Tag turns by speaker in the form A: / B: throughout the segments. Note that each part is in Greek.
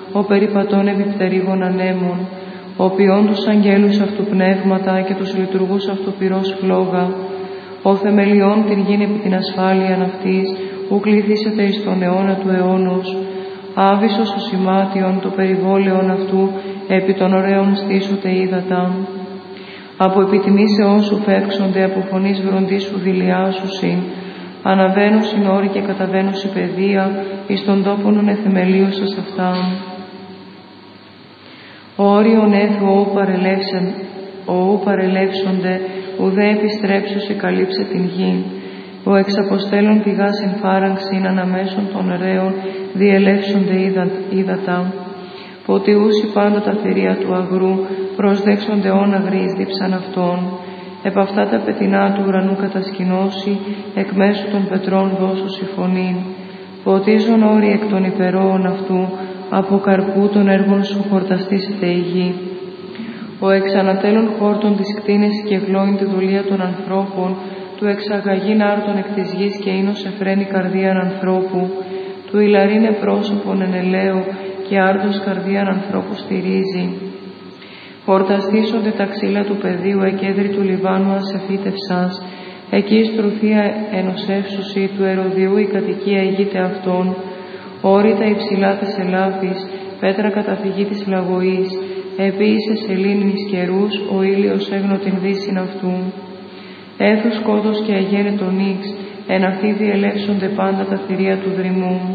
A: ο περιπατών επιπτερίγων ανέμων, ο ποιών τους αγγέλους αυτού πνεύματα και τους λειτουργούς αυτού πυρός φλόγα, ο θεμελιών την γην επί την ασφάλειαν αυτής, ου κληθήσετε εις τον αιώνα του αιώνος, άβυσος ο σημάτιον το περιβόλαιον αυτού, επί των ωραίων στήσονται ύδατα. Από επιτιμήσεώς σου φεύξονται, από φωνής βροντίσου δηλιάσουσιν, αναβαίνουσιν όροι και καταβαίνουσι παιδεία, εις τον τόπον εθεμελίωσας αυτάν. Όριον έθου ου παρελεύσονται, ουδέ επιστρέψουσι καλύψε την γη. Ο εξαποστέλων πηγάς εν φάραγξην αναμέσων των ωραίων διελεύσονται ύδατα. Ποτιούσι πάντα τα θηρία του αγρού, προσδέξονται όναγροι δίψαν αυτών. Επ' αυτά τα πετεινά του ουρανού κατασκηνώσει, εκ μέσου των πετρών δώσουσι φωνήν. Ποτίζον όροι εκ των υπερόων αυτού, από καρπού των έργων σου χορταστήσεται η γη. Ο εξανατέλων χόρτων της κτίνες και γλώην τη δουλεία των ανθρώπων, του εξαγαγήν άρτων εκ της γης και ίνος εφραίνει καρδίαν ανθρώπου, του ηλαρίνε πρόσωπον εν ελαίο και άρδος καρδίαν ανθρώπου στηρίζει. Χορταστήσονται τα ξύλα του πεδίου, εκέδρη του Λιβάνου ασεφύτευσας, εκεί στρουθία ενωσεύσουσι του Ερωδιού η κατοικία ηγείται αυτών, όρητα υψηλά της ελάφης, πέτρα καταφυγή της λαγωής, επίησε σελήνης καιρούς, ο ήλιος έγνω την δύσιν αυτού. Έθους κόδος και αγένετο νύξ, εν αυτή διελεύσονται πάντα τα θηρία του δρυμού.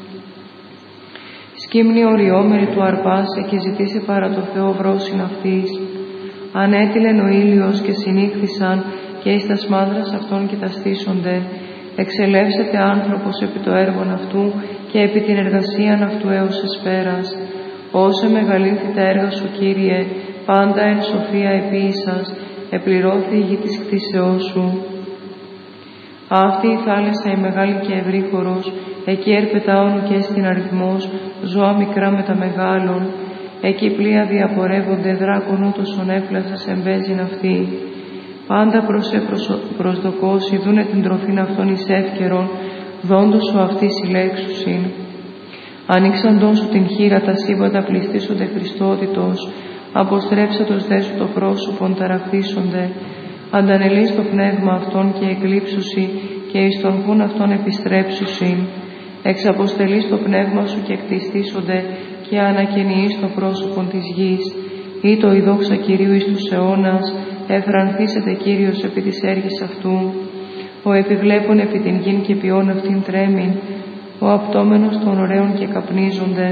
A: Σκύμνη οριόμερη του αρπάσε και ζητήσε παρά το Θεό βρόσιν αυτής. Ανέτειλεν ο ήλιος και συνήχθησαν και εις τα σμάδρας αυτών κοιταστήσονται. Εξελεύσεται άνθρωπος επί το έργον αυτού και επί την εργασίαν αυτού έως εσπέρας. Όσε μεγαλύνθη τα έργα σου, Κύριε, πάντα εν σοφία επίησας, επληρώθη η γη της κτίσεώς σου. Αυτή η θάλασσα η μεγάλη και ευρύχωρος, εκεί ερπετάων και στην αριθμός, ζώα μικρά με τα μεγάλων, εκεί πλοία διαπορεύονται, δράκων ούτως ονέφλασας εμπέζειν αυτή. Πάντα προσδοκώσει, δούνε την τροφήν αυτών εις εύκαιρον, δόντος σου αυτή συλλέξουσιν. Ανοίξαντον σου την χείρα, τα σύμπαντα πληστήσονται Χριστότητος, αποστρέψατος δε σου το πρόσωπον ταραχθήσονται, αντανελείς το πνεύμα αυτών και εκλείψουσι και εις τον χούν αυτών επιστρέψουσιν. Εξαποστελείς το πνεύμα σου και εκτιστήσονται και ανακαινιείς το πρόσωπον της γης. Ή το η δόξα Κυρίου εις τους αιώνας, εφρανθήσεται Κύριος επί της έργης αυτού. Ο επιβλέπων επί την γην και ποιόν αυτήν τρέμην, ο απτόμενος των ωραίων και καπνίζονται.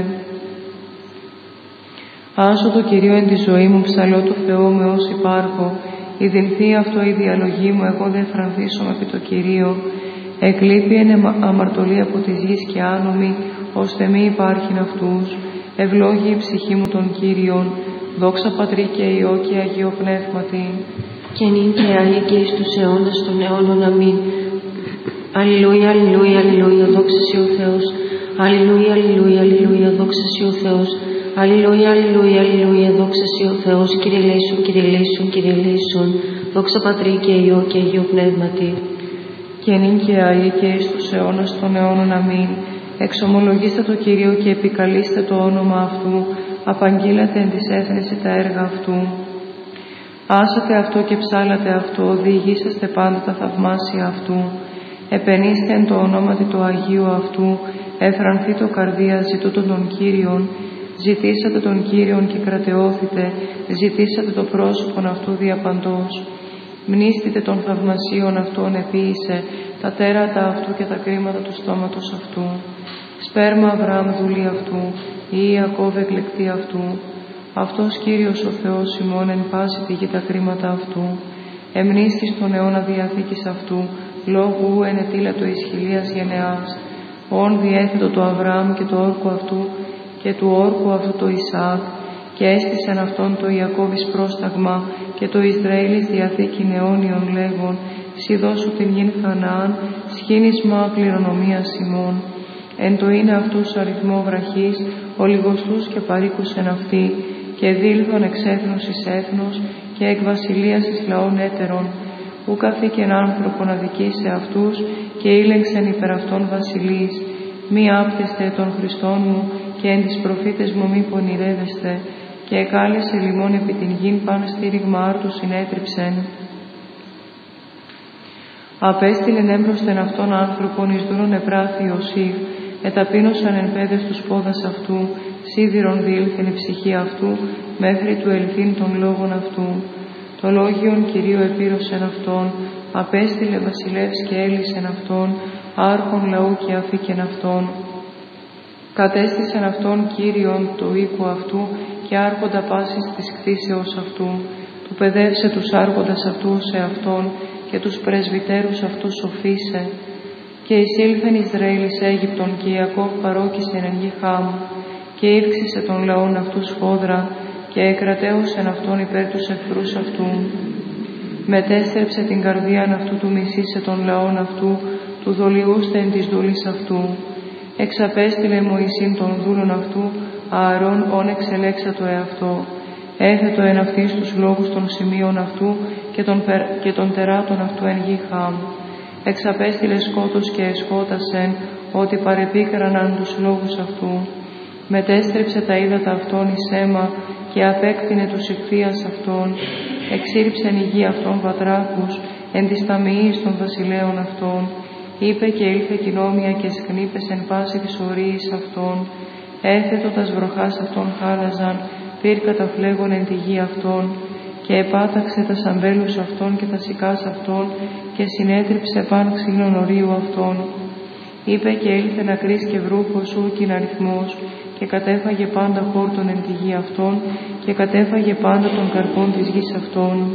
A: Άσω το Κυρίο εν τη ζωή μου, ψαλώ του Θεού με ως υπάρχω, ειδυνθεί αυτό η διαλογή μου, εγώ δεν φρανθήσω επί το Κυρίο. Εκλείπει εν αμαρτωλή από της γης και άνομη, ώστε μη υπάρχειν αυτούς. Ευλόγη η ψυχή μου των Κύριων, δόξα Πατρί και Υιό και Αγίο Πνεύματι.
B: Και νυν και άι και εις τους αιώνας των αιώνων. Αμήν. Αλληλούια, αλληλούια, αλληλούια, δόξα Συ ο Θεός. Αλληλούια, αλληλούια, αλληλούια, δόξα Συ ο Θεός. Αλληλούια, αλληλούια, αλληλούια, δόξα Συ ο Θεός. Κύριε ελέησον, Κύριε ελέησον, Κύριε ελέησον. Δόξα Πατρί και Υιό και Αγίο Πνεύματι.
A: Και νυν και άι και εις τους αιώνας των αιώνων. Αμήν. Εξομολογήστε το Κύριο και επικαλείστε το όνομα αυτού. Απαγγείλατε εν της έθνεση τα έργα αυτού. Άσατε αυτό και ψάλατε αυτό, διηγήσαστε πάντα τα θαυμάσια αυτού. Επενήστε εν το ονόματι το Αγίου αυτού, εφρανθεί το καρδία ζητούτων των Κύριων. Ζητήσατε τον Κύριον και κρατεώθητε, ζητήσατε το πρόσωπον αυτού διαπαντός. Μνήστητε των θαυμασίων αυτών επίησε, τα τέρατα αυτού και τα κρίματα του στόματος αυτού. Σπέρμα Αβραάμ δούλη αυτού, ή Ιακώβ εκλεκτή αυτού. Αυτός Κύριος ο Θεός ημών εν πάση τη γη τα κρίματα αυτού. Εμνήσθη στον αιώνα διαθήκης αυτού, λόγου ενετήλατο εις χιλίας γενεάς. Όν διέθετο το Αβραάμ και το όρκο αυτού και του όρκου αυτού το Ισαάκ, και έστησεν αυτόν το Ιακώβης πρόσταγμα και το Ισραήλης διαθήκην αιώνιον λέγον, σοι δώσου την γην Χαναάν, σχήνισμα κληρονομίας ημών. Εν το είναι αυτούς αριθμό βραχής, ολιγοστούς και παρήκους εν αυτή, και δήλθον εξ έθνους εις έθνος, και εκ βασιλείας εις λαών έτερων, ου καθήκεν άνθρωπον αδικήσε αυτούς, και ήλεγξεν υπερ αυτών βασιλείς. Μη άπτεστε των Χριστών μου, και εν τις προφήτες μου μη πονηρεύεστε, και εκάλεσε λιμόν επί την γην παν στήριγμα άρτου συνέτριψεν. Απέστειλεν έμπροσθεν αυτόν άνθρωπον εις δούρον επράθη Ιωσήφ, εταπείνωσαν εν πέδες τους πόδας αυτού, σίδηρον διήλθεν η ψυχή αυτού, μέχρι του ελθύν των λόγων αυτού. Το λόγιον Κυρίου επήρωσεν αυτόν, απέστειλε βασιλεύς και έλυσεν αυτόν, άρχον λαού και αφήκεν αυτόν. Κατέστησεν αυτόν Κύριον του οίκου αυτού και άρχοντα πάσης της κτίσεως αυτού. Του παιδεύσε τους άρχοντας αυτού σε αυτόν και τους πρεσβυτέρους αυτού σοφίσε. Και εισήλθεν Ισραήλ εις Αίγυπτον και Ιακώβ παρόκησεν εν γη Χάμ, και ήρξησε των λαών αυτού σφόδρα και εκρατέωσεν αυτόν υπέρ τους εχθρούς αυτού. Μετέστρεψε την καρδίαν αυτού του μισήσε των λαών αυτού, του δολιούστε εν της δούλης αυτού. Εξαπέστειλε Μωυσήν των δούλων αυτού, Ααρών όν εξελέξατο εαυτό. Έθετο εν αυτής τους λόγους των σημείων αυτού και των τεράτων αυτού εν γη Χάμ. Εξαπέστειλε σκότος και εσκότασεν, ότι παρεπίκραναν τους λόγους αυτού. Μετέστρεψε τα ύδατα αυτών εις αίμα και απέκτηνε τους ηχθείας αυτών. Εξήρυψεν η γη αυτών βατράχους, εν της ταμιής των βασιλέων αυτών. Είπε και ήλθε κοινόμια και σκνήπες εν πάση της ορίης αυτών. Έθετο τας βροχάς αυτών χάλαζαν, πυρ καταφλέγων εν τη γη αυτών. Και επάταξε τα σαμπέλους αυτών και τα σικάς αυτών και συνέτριψε παν ξύλων ορίου αυτών. Είπε και ήλθε νακρής και βρούχος ούκιν αριθμός και κατέφαγε πάντα χόρτον εν τη γη αυτών και κατέφαγε πάντα των καρπών της γης αυτών.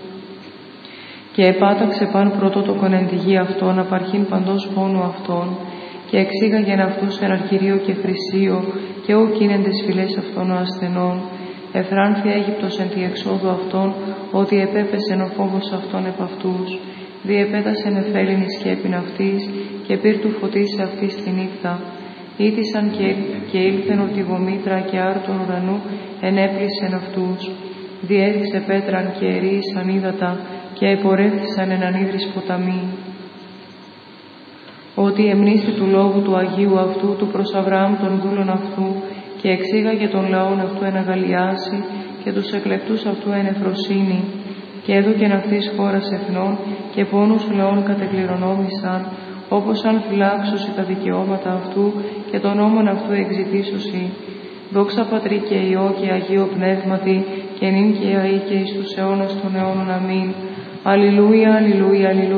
A: Και επάταξε παν πρωτότοκον εν τη γη αυτών απαρχήν παντός πόνου αυτών και εξήγαγεν αυτούς εν αρχηρίο και χρυσίο και ούκιν εν τες φυλές αυτών ο ασθενών. Εφράνθη Αίγυπτος εν τη εξόδου αυτών, ότι επέπεσεν ο φόβος αυτών επ' αυτούς. Διεπέτασεν εφέλην η σκέπην αυτής και πυρ του φωτίσε αυτής τη νύχτα. Ήτησαν και ήλθεν ότι βομήτρα και άρτων ουρανού ενέπλησεν αυτούς. Διέδειξε πέτραν και ερίησαν ύδατα και επορεύθησαν εν ανίδρυς ποταμοί. Ότι εμνήστη του λόγου του Αγίου αυτού του προς Αβραάμ των δούλων αυτού και εξήγαγε των λαών αυτού εν αγαλιάσει και τους εκλεκτούς αυτού εν εφροσύνη και έδωκεν αυτής χώρας εθνών και πόνους λαών κατεκληρονόμησαν, όπως αν φυλάξωσι τα δικαιώματα αυτού και των νόμων αυτού εξητήσωσι. Δόξα Πατρί και Υιό και Αγίο Πνεύματι και νυν και αεί και εις τους αιώνας των αιώνων. Αμήν. Αλληλούια, αλληλούια, αλληλούια.